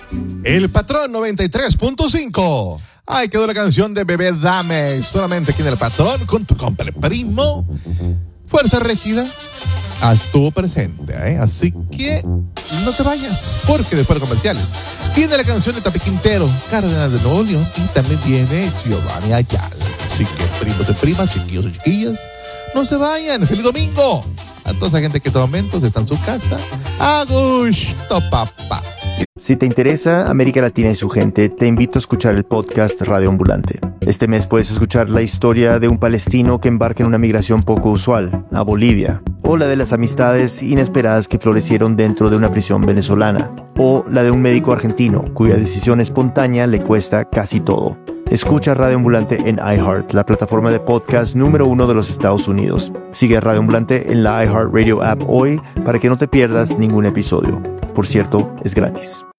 El Patrón 93.5. Ay, quedó la canción de Bebé Dame. Solamente aquí en El Patrón, con tu compa el primo. Fuerza Régida estuvo presente, así que no te vayas, porque después de comerciales viene la canción de Tapi Quintero, Cardenal de Nuevo León, y también viene Giovanni Ayala. Así que primos de primas, chiquillos y chiquillas, no se vayan. ¡Feliz domingo! A toda esa gente que en estos momentos está en su casa. ¡A gusto, papá! Si te interesa América Latina y su gente, te invito a escuchar el podcast Radio Ambulante. Este mes puedes escuchar la historia de un palestino que embarca en una migración poco usual, a Bolivia, o la de las amistades inesperadas que florecieron dentro de una prisión venezolana, o la de un médico argentino cuya decisión espontánea le cuesta casi todo. Escucha Radio Ambulante en iHeart, la plataforma de podcast número 1 de los Estados Unidos. Sigue a Radio Ambulante en la iHeartRadio app hoy para que no te pierdas ningún episodio. Por cierto, es gratis.